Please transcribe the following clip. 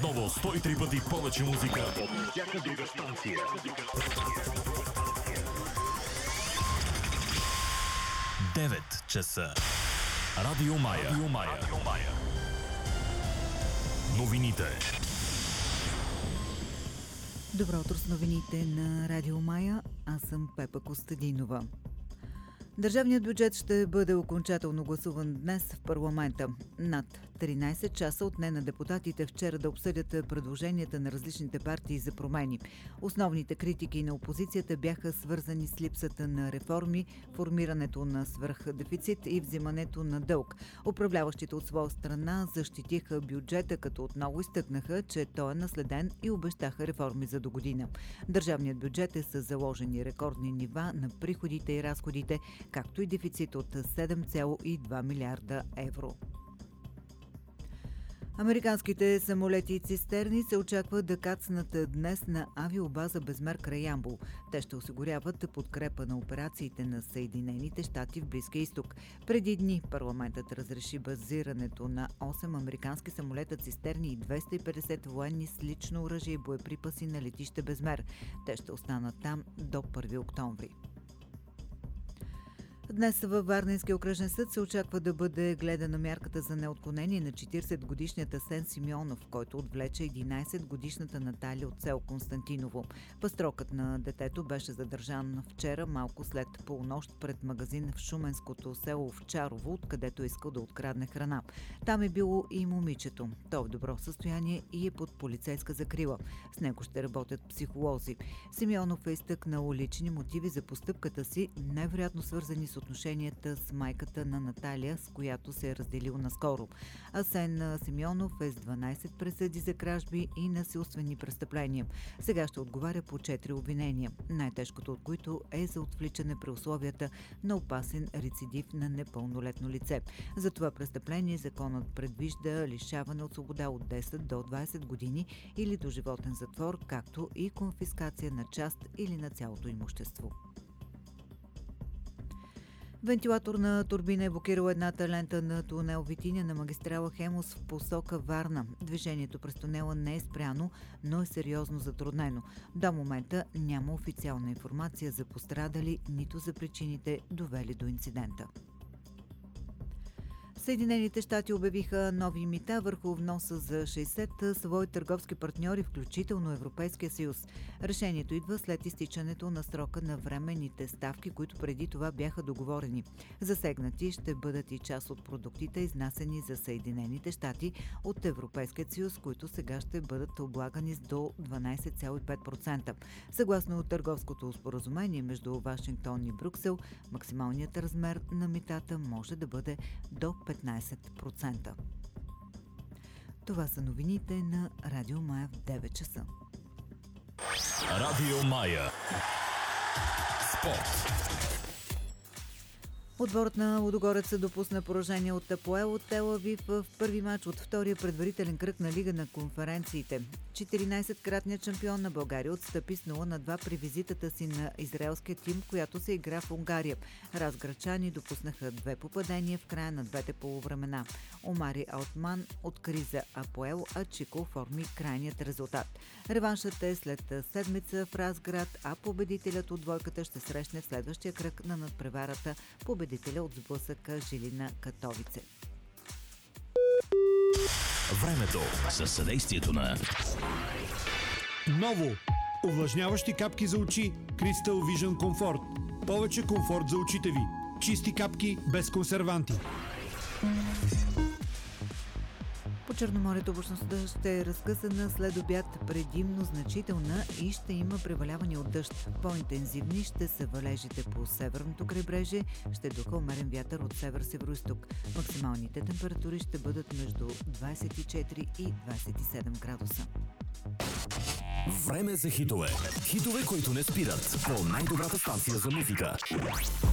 Отново 103 пъти повече музика от всяка друга станция. 9 часа. Радио Мая. Новините. Добро утро с новините на Радио Мая. Аз съм Пепа Костадинова. Държавният бюджет ще бъде окончателно гласуван днес в парламента. Над 13 часа отне на депутатите вчера да обсъдят предложенията на различните партии за промени. Основните критики на опозицията бяха свързани с липсата на реформи, формирането на свръхдефицит и взимането на дълг. Управляващите от своя страна защитиха бюджета, като отново изтъкнаха, че той е наследен и обещаха реформи за догодина. Държавният бюджет е с заложени рекордни нива на приходите и разходите, както и дефицит от 7,2 милиарда евро. Американските самолети и цистерни се очакват да кацнат днес на авиобаза Безмер край Ямбол. Те ще осигуряват подкрепа на операциите на Съединените щати в Близкия изток. Преди дни парламентът разреши базирането на 8 американски самолета цистерни и 250 военни с лично оръжие и боеприпаси на летище Безмер. Те ще останат там до 1 октомври. Днес във Варненския окръжен съд се очаква да бъде гледана мярката за неотклонение на 40-годишният Асен Симеонов, който отвлече 11-годишната Наталия от село Константиново. Пастрокът на детето беше задържан вчера малко след полунощ пред магазин в шуменското село Овчарово, откъдето искал да открадне храна. Там е било и момичето. То е в добро състояние и е под полицейска закрила. С него ще работят психолози. Симеонов е изтъкнал лични мотиви за постъпката си, най-вероятно свързани с отношенията с майката на Наталия, с която се е разделил наскоро. Асен Симеонов е с 12 присъди за кражби и насилствени престъпления. Сега ще отговаря по 4 обвинения, най-тежкото от които е за отвличане при условията на опасен рецидив на непълнолетно лице. За това престъпление законът предвижда лишаване от свобода от 10 до 20 години или доживотен затвор, както и конфискация на част или на цялото имущество. Вентилаторна турбина е блокирала едната лента на тунел Витиня на магистрала Хемус в посока Варна. Движението през тунела не е спряно, но е сериозно затруднено. До момента няма официална информация за пострадали, нито за причините, довели до инцидента. Съединените щати обявиха нови мита върху вноса за 60 свои търговски партньори, включително Европейския съюз. Решението идва след изтичането на срока на временните ставки, които преди това бяха договорени. Засегнати ще бъдат и част от продуктите, изнасени за Съединените щати от Европейския съюз, които сега ще бъдат облагани с до 12,5%. Съгласно търговското споразумение между Вашингтон и Брюксел, максималният размер на митата може да бъде до 15%. Това са новините на Радио Мая в 9 часа. Радио Мая. Спорт. Отборът на Лудогорец допусна поражение от Апоел от Тел Авив в първи мач от втория предварителен кръг на Лига на конференциите. 14-кратният шампион на България отстъпи с 0-2 при визитата си на израелския тим, която се игра в Унгария. Разграчани допуснаха 2 попадения в края на двете полувремена. Омари Алтман откри за Апоел, а Чико оформи крайният резултат. Реваншът е след седмица в Разград, а победителят от двойката ще срещне в следващия кръг на надпреварата победителя от сблъсъка Жилина Катовице. Времето със съдействието на Ново! Увлажняващи капки за очи Crystal Vision Comfort. Повече комфорт за очите ви. Чисти капки без консерванти. По Черноморието облачността ще е разкъсана след обяд, предимно значителна и ще има преваляване от дъжд. По-интензивни ще са валежите по северното крайбрежие, ще духа умерен вятър от север-североизток. Максималните температури ще бъдат между 24 и 27 градуса. Време за хитове. Хитове, които не спират. По най-добрата станция за музика.